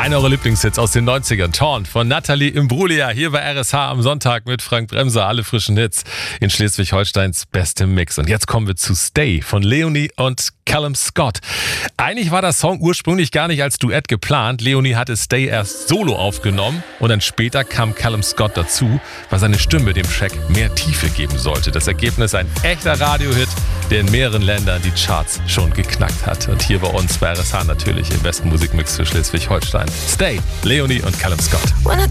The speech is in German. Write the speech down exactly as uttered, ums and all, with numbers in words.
Einer eurer Lieblingshits aus den neunzigern. Torn von Nathalie Imbruglia. Hier bei R S H am Sonntag mit Frank Bremser. Alle frischen Hits in Schleswig-Holsteins bestem Mix. Und jetzt kommen wir zu Stay von Leonie und Callum Scott. Eigentlich war der Song ursprünglich gar nicht als Duett geplant. Leonie hatte Stay erst solo aufgenommen und dann später kam Callum Scott dazu, weil seine Stimme dem Track mehr Tiefe geben sollte. Das Ergebnis ein echter Radiohit, der in mehreren Ländern die Charts schon geknackt hat. Und hier bei uns bei R S H natürlich im besten Musikmix für Schleswig-Holstein. Stay, Leonie und Callum Scott.